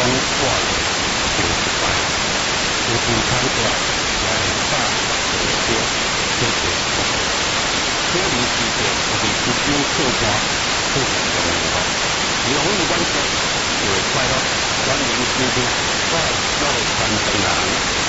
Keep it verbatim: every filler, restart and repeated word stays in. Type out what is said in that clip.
我就是白，有平常的来大的些这些活动，所以是的我们自己客观客观的文化，有我们关系就会快乐，关于自己在在传承人。